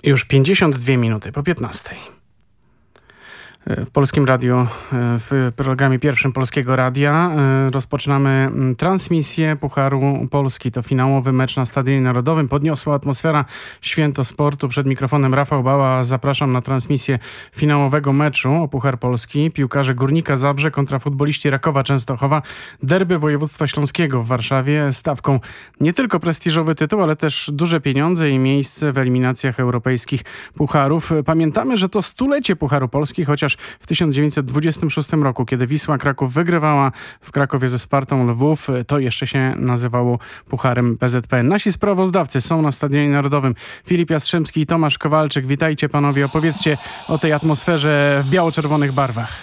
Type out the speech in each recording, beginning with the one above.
Już 52 minuty po 15. W Polskim Radiu, w programie pierwszym Polskiego Radia rozpoczynamy transmisję Pucharu Polski. To finałowy mecz na Stadionie Narodowym. Podniosła atmosfera, święto sportu. Przed mikrofonem Rafał Bała. Zapraszam na transmisję finałowego meczu o Puchar Polski. Piłkarze Górnika Zabrze kontra futboliści Rakowa Częstochowa. Derby województwa śląskiego w Warszawie. Stawką nie tylko prestiżowy tytuł, ale też duże pieniądze i miejsce w eliminacjach europejskich pucharów. Pamiętamy, że to stulecie Pucharu Polski, chociaż w 1926 roku, kiedy Wisła Kraków wygrywała w Krakowie ze Spartą Lwów, to jeszcze się nazywało Pucharem PZPN. Nasi sprawozdawcy są na Stadionie Narodowym. Filip Jastrzębski i Tomasz Kowalczyk. Witajcie panowie, opowiedzcie o tej atmosferze w biało-czerwonych barwach.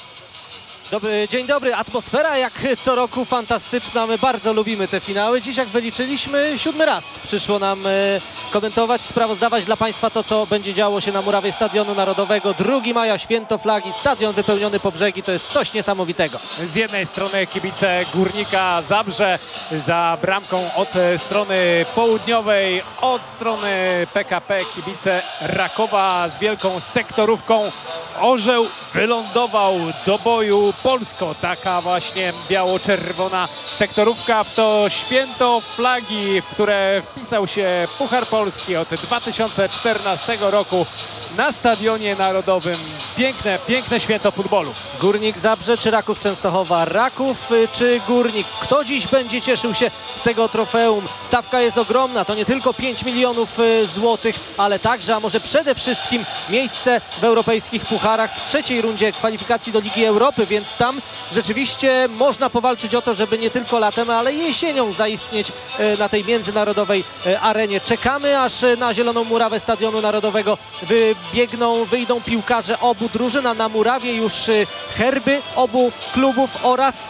Dzień dobry, atmosfera jak co roku fantastyczna, my bardzo lubimy te finały. Dziś jak wyliczyliśmy 7. raz przyszło nam komentować, sprawozdawać dla Państwa to, co będzie działo się na murawie Stadionu Narodowego. 2 maja, święto flagi, stadion wypełniony po brzegi, to jest coś niesamowitego. Z jednej strony kibice Górnika Zabrze za bramką od strony południowej, od strony PKP kibice Rakowa z wielką sektorówką. Orzeł wylądował do boju Polsko. Taka właśnie biało-czerwona sektorówka w to święto flagi, w które wpisał się Puchar Polski od 2014 roku na Stadionie Narodowym. Piękne święto futbolu. Górnik Zabrze czy Raków Częstochowa? Raków czy Górnik? Kto dziś będzie cieszył się z tego trofeum? Stawka jest ogromna, to nie tylko 5 milionów złotych, ale także, a może przede wszystkim miejsce w europejskich pucharach w trzeciej rundzie kwalifikacji do Ligi Europy, więc tam rzeczywiście można powalczyć o to, żeby nie tylko latem, ale jesienią zaistnieć na tej międzynarodowej arenie. Czekamy, aż na zieloną murawę Stadionu Narodowego wyjdą piłkarze obu drużyn, a na murawie już herby obu klubów oraz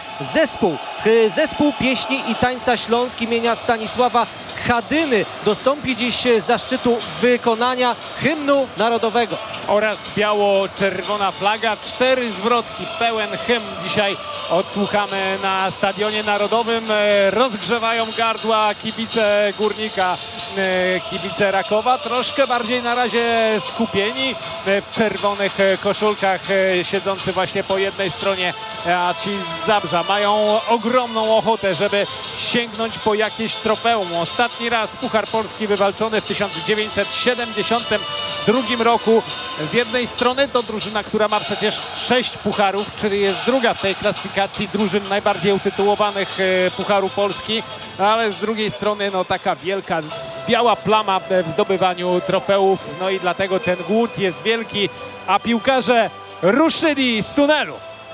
zespół pieśni i tańca Śląsk imienia Stanisława Chadyny dostąpi dziś zaszczytu wykonania hymnu narodowego. Oraz biało-czerwona flaga, 4 zwrotki, pełen hymn dzisiaj odsłuchamy na Stadionie Narodowym. Rozgrzewają gardła kibice Górnika, kibice Rakowa, troszkę bardziej na razie skupieni w czerwonych koszulkach, siedzący właśnie po jednej stronie, a ci z Zabrza mają ogromną ochotę, żeby sięgnąć po jakieś trofeum. Ostatni raz Puchar Polski wywalczony w 1972 roku. Z jednej strony to drużyna, która ma przecież 6 pucharów, czyli jest druga w tej klasyfikacji drużyn najbardziej utytułowanych Pucharu Polski, ale z drugiej strony no taka wielka biała plama w zdobywaniu trofeów, no i dlatego ten głód jest wielki, a piłkarze ruszyli z tunelu.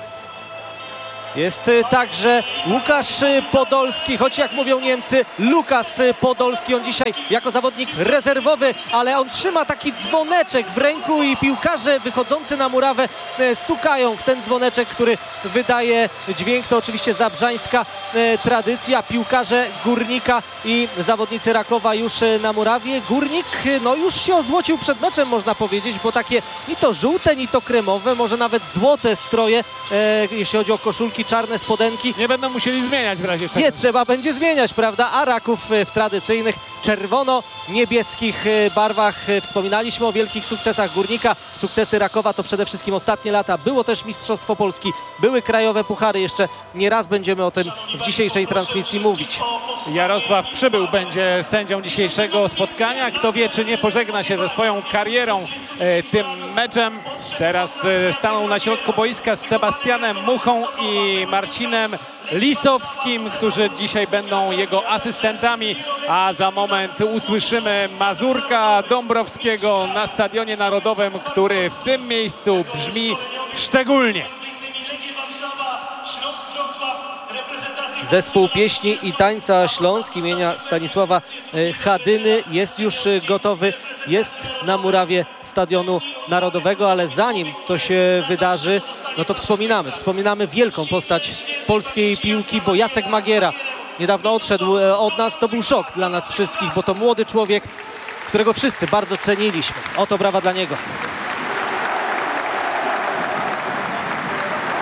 Jest także Łukasz Podolski, choć jak mówią Niemcy, Lukas Podolski. On dzisiaj jako zawodnik rezerwowy, ale on trzyma taki dzwoneczek w ręku i piłkarze wychodzący na murawę stukają w ten dzwoneczek, który wydaje dźwięk. To oczywiście zabrzańska tradycja. Piłkarze Górnika i zawodnicy Rakowa już na murawie. Górnik no już się ozłocił przed meczem, można powiedzieć, bo takie ni to żółte, ni to kremowe, może nawet złote stroje, jeśli chodzi o koszulki, czarne spodenki. Nie będą musieli zmieniać w razie czego. Nie trzeba będzie zmieniać, prawda? A Raków w tradycyjnych czerwono-niebieskich barwach. Wspominaliśmy o wielkich sukcesach Górnika. Sukcesy Rakowa to przede wszystkim ostatnie lata. Było też Mistrzostwo Polski, były krajowe puchary. Jeszcze nie raz będziemy o tym w dzisiejszej transmisji mówić. Jarosław Przybył będzie sędzią dzisiejszego spotkania. Kto wie, czy nie pożegna się ze swoją karierą tym meczem. Teraz staną na środku boiska z Sebastianem Muchą i Marcinem Lisowskim, którzy dzisiaj będą jego asystentami, a za moment usłyszymy Mazurka Dąbrowskiego na Stadionie Narodowym, który w tym miejscu brzmi szczególnie. Zespół pieśni i tańca Śląsk imienia Stanisława Chadyny jest już gotowy, jest na murawie Stadionu Narodowego, ale zanim to się wydarzy, no to wspominamy wielką postać polskiej piłki, bo Jacek Magiera niedawno odszedł od nas. To był szok dla nas wszystkich, bo to młody człowiek, którego wszyscy bardzo ceniliśmy. Oto brawa dla niego.